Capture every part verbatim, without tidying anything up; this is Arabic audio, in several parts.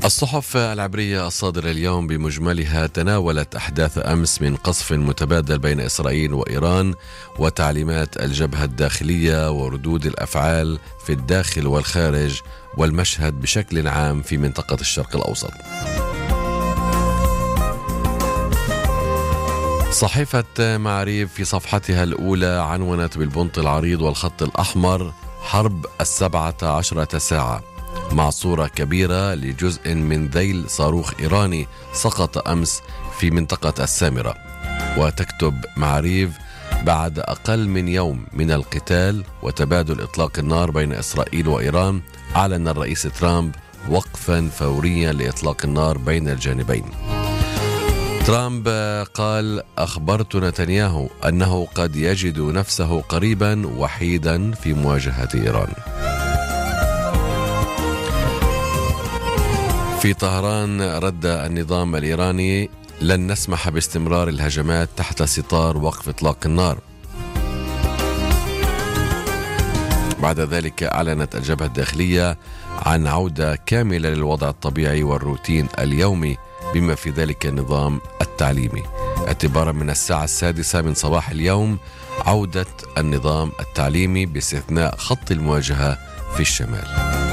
الصحف العبرية الصادرة اليوم بمجملها تناولت أحداث أمس من قصف متبادل بين إسرائيل وإيران وتعليمات الجبهة الداخلية وردود الأفعال في الداخل والخارج والمشهد بشكل عام في منطقة الشرق الأوسط. صحيفة معاريف في صفحتها الأولى عنونت بالبنط العريض والخط الأحمر حرب السبعة عشرة ساعة، مع صورة كبيرة لجزء من ذيل صاروخ إيراني سقط أمس في منطقة السامرة. وتكتب معاريف: بعد أقل من يوم من القتال وتبادل إطلاق النار بين إسرائيل وإيران، أعلن الرئيس ترامب وقفا فوريا لإطلاق النار بين الجانبين. ترامب قال: أخبرت نتنياهو أنه قد يجد نفسه قريبا وحيدا في مواجهة إيران. في طهران رد النظام الإيراني: لن نسمح باستمرار الهجمات تحت ستار وقف إطلاق النار. بعد ذلك أعلنت الجبهة الداخلية عن عودة كاملة للوضع الطبيعي والروتين اليومي بما في ذلك النظام التعليمي. اعتبارا من الساعة السادسة من صباح اليوم عودة النظام التعليمي باستثناء خط المواجهة في الشمال.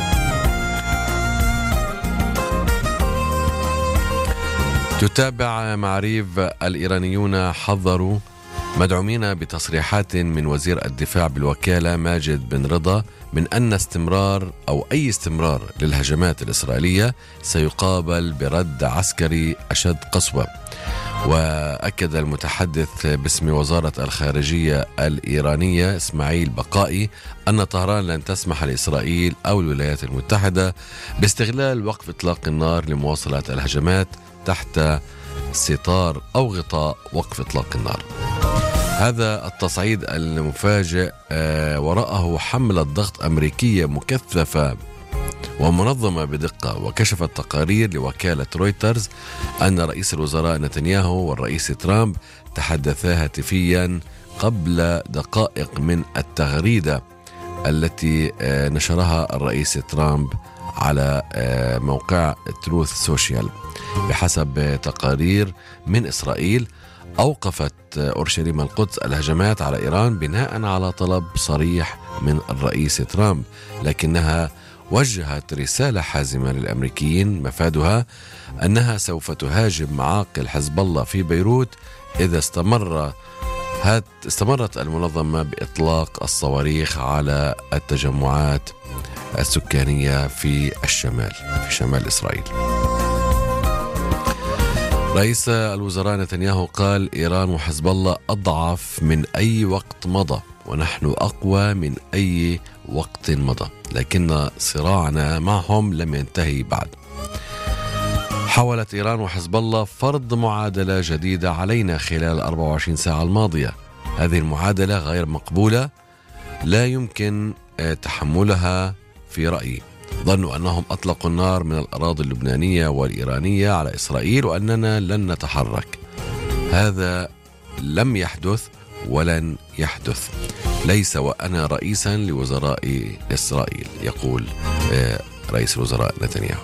تتابع معاريف: الإيرانيون حذروا مدعومين بتصريحات من وزير الدفاع بالوكالة ماجد بن رضا من أن استمرار أو أي استمرار للهجمات الإسرائيلية سيقابل برد عسكري أشد قسوة. وأكد المتحدث باسم وزارة الخارجية الإيرانية إسماعيل بقائي أن طهران لن تسمح لإسرائيل أو الولايات المتحدة باستغلال وقف إطلاق النار لمواصلة الهجمات تحت ستار أو غطاء وقف إطلاق النار. هذا التصعيد المفاجئ وراءه حملة ضغط أمريكية مكثفة ومنظمة بدقة. وكشفت تقارير لوكالة رويترز أن رئيس الوزراء نتنياهو والرئيس ترامب تحدثا هاتفيا قبل دقائق من التغريدة التي نشرها الرئيس ترامب على موقع تروث سوشيال. بحسب تقارير من إسرائيل، أوقفت أورشليم القدس الهجمات على إيران بناء على طلب صريح من الرئيس ترامب، لكنها وجهت رسالة حازمة للأمريكيين مفادها أنها سوف تهاجم معاقل حزب الله في بيروت إذا استمر هات استمرت المنظمة بإطلاق الصواريخ على التجمعات السكانية في الشمال في شمال إسرائيل. رئيس الوزراء نتنياهو قال: إيران وحزب الله أضعف من أي وقت مضى، ونحن أقوى من أي وقت مضى، لكن صراعنا معهم لم ينتهي بعد. حاولت إيران وحزب الله فرض معادلة جديدة علينا خلال الأربع وعشرين ساعة الماضية. هذه المعادلة غير مقبولة، لا يمكن تحملها في رأيي. ظنوا أنهم أطلقوا النار من الأراضي اللبنانية والإيرانية على إسرائيل وأننا لن نتحرك. هذا لم يحدث ولن يحدث. ليس وأنا رئيسا لوزراء إسرائيل، يقول رئيس الوزراء نتنياهو.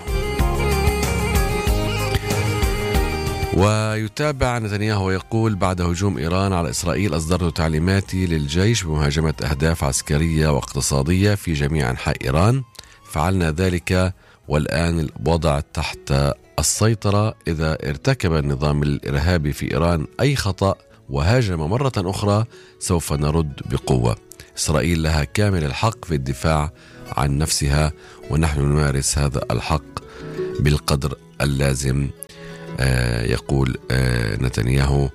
ويتابع نتنياهو يقول: بعد هجوم إيران على إسرائيل أصدرت تعليماتي للجيش بمهاجمة أهداف عسكرية واقتصادية في جميع أنحاء إيران. فعلنا ذلك والآن الوضع تحت السيطرة. إذا ارتكب النظام الإرهابي في إيران أي خطأ وهاجم مرة أخرى سوف نرد بقوة. إسرائيل لها كامل الحق في الدفاع عن نفسها، ونحن نمارس هذا الحق بالقدر اللازم، آه يقول آه نتنياهو.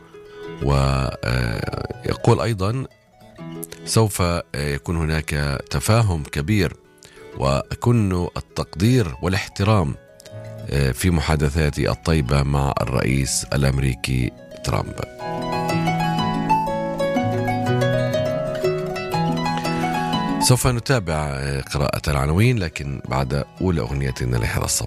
ويقول أيضا: سوف يكون هناك تفاهم كبير وأكن التقدير والاحترام في محادثاتي الطيبة مع الرئيس الأمريكي ترامب. سوف نتابع قراءة العناوين لكن بعد أولى أغنيتنا لهذا الصباح.